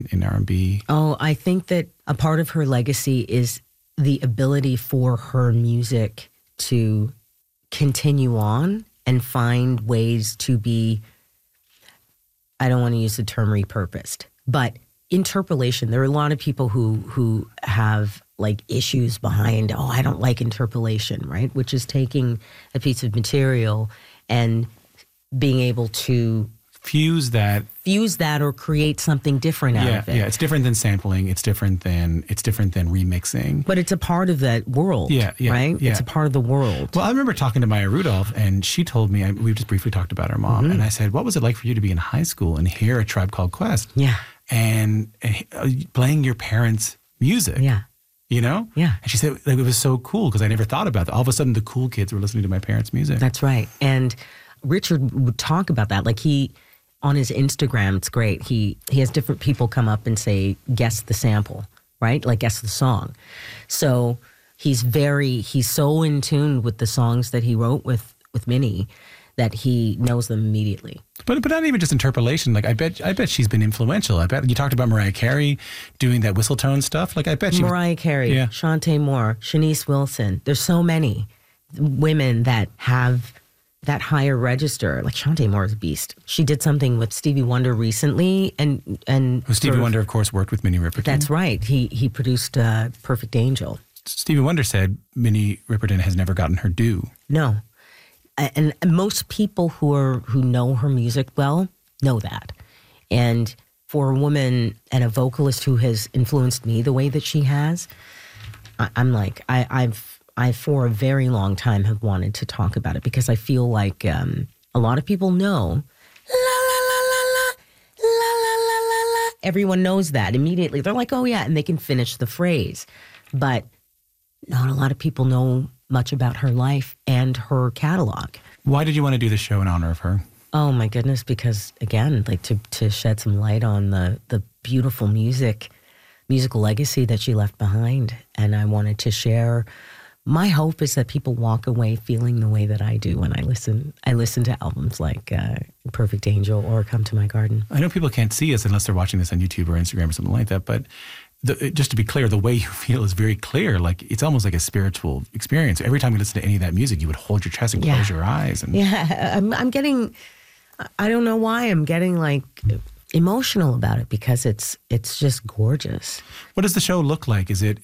in R&B? Oh, I think that a part of her legacy is the ability for her music to continue on and find ways to be, I don't want to use the term repurposed, but interpolation. There are a lot of people who have like issues behind, oh, I don't like interpolation, right? Which is taking a piece of material and being able to fuse that or create something different out of it. Yeah, it's different than sampling. It's different than remixing. But it's a part of that world, right? Yeah. It's a part of the world. Well, I remember talking to Maya Rudolph, and she told me, we just briefly talked about her mom, and I said, what was it like for you to be in high school and hear A Tribe Called Quest? Yeah. And playing your parents' music? Yeah. You know? Yeah. And she said, like, it was so cool because I never thought about that. All of a sudden, the cool kids were listening to my parents' music. That's right. And Richard would talk about that. Like on his Instagram, it's great. He has different people come up and say, guess the sample, right? Like guess the song. So he's so in tune with the songs that he wrote with Minnie that he knows them immediately. But not even just interpolation. Like I bet she's been influential. I bet you talked about Mariah Carey doing that whistle tone stuff. Like I bet Mariah Carey, Shantae Moore, Shanice Wilson. There's so many women that have that higher register. Like Shantae Moore is a beast. She did something with Stevie Wonder recently, and Stevie Wonder, of course, worked with Minnie Riperton. That's right. He produced Perfect Angel. Stevie Wonder said Minnie Riperton has never gotten her due. No, and most people who know her music well know that. And for a woman and a vocalist who has influenced me the way that she has, I'm like I for a very long time have wanted to talk about it because I feel like a lot of people know la la la la la la la la la la. Everyone knows that immediately. They're like, oh yeah, and they can finish the phrase. But not a lot of people know much about her life and her catalog. Why did you want to do the show in honor of her? Oh my goodness, because again, like to shed some light on the beautiful musical legacy that she left behind. And I wanted to share. My hope is that people walk away feeling the way that I do when I listen. I listen to albums like Perfect Angel or Come to My Garden. I know people can't see us unless they're watching this on YouTube or Instagram or something like that, but just to be clear, the way you feel is very clear. Like it's almost like a spiritual experience. Every time you listen to any of that music, you would hold your chest and close your eyes. And I'm getting, I don't know why, I'm getting like emotional about it because it's just gorgeous. What does the show look like? Is it?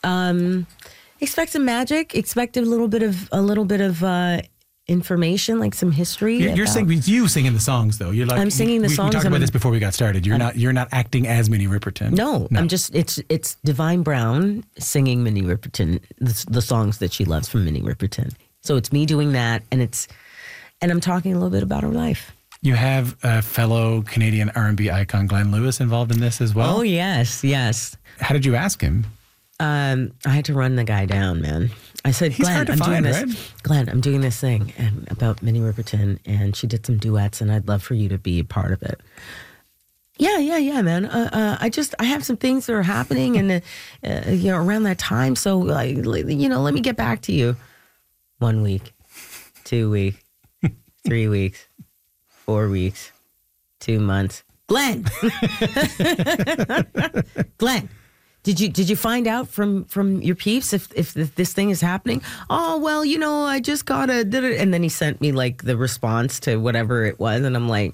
Expect some magic. Expect a little bit of information, like some history. You're singing the songs though. You're like I'm singing the songs. We talked about this before we got started. You're not acting as Minnie Riperton. No. I'm just it's Divine Brown singing Minnie Riperton, the songs that she loves from Minnie Riperton. So it's me doing that, and I'm talking a little bit about her life. You have a fellow Canadian R&B icon, Glenn Lewis, involved in this as well. Oh yes. How did you ask him? I had to run the guy down, man. I said, Glenn, I'm doing this thing about Minnie Riperton, and she did some duets, and I'd love for you to be a part of it. Yeah, man. I have some things that are happening, and around that time. So, let me get back to you. 1 week, 2 weeks, 3 weeks, 4 weeks, 2 months. Glenn, Glenn. Did you find out from your peeps if this thing is happening? Oh, well, I just got did it. And then he sent me like the response to whatever it was. And I'm like,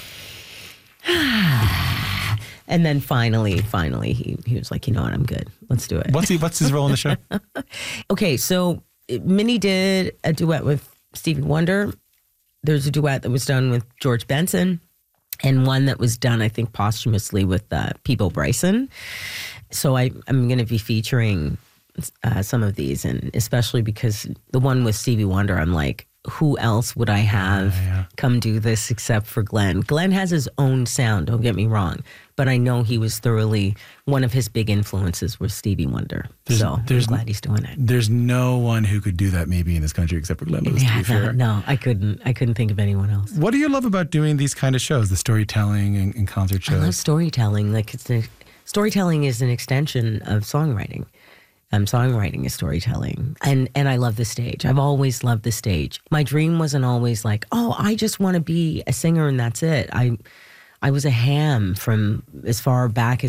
and then finally he was like, you know what, I'm good. Let's do it. What's his role in the show? Okay. So Minnie did a duet with Stevie Wonder. There's a duet that was done with George Benson and one that was done, I think, posthumously with Peabo Bryson. So I'm going to be featuring some of these, and especially because the one with Stevie Wonder, I'm like, who else would I have come do this except for Glenn? Glenn has his own sound, don't get me wrong, but I know he was thoroughly, one of his big influences was Stevie Wonder. I'm glad he's doing it. There's no one who could do that maybe in this country except for Glenn Lewis, to be fair. No, I couldn't think of anyone else. What do you love about doing these kind of shows, the storytelling and concert shows? I love storytelling. Like storytelling is an extension of songwriting. Songwriting is storytelling. And I love the stage. I've always loved the stage. My dream wasn't always like, oh, I just want to be a singer and that's it. I was a ham from as far back